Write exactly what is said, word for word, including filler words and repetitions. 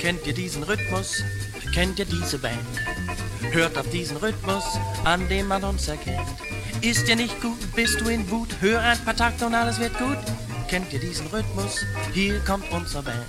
Kennt ihr diesen Rhythmus? Kennt ihr diese Band? Hört auf diesen Rhythmus, an dem man uns erkennt. Ist dir nicht gut, bist du in Wut? Hör ein paar Takte und alles wird gut. Kennt ihr diesen Rhythmus? Hier kommt unsere Band.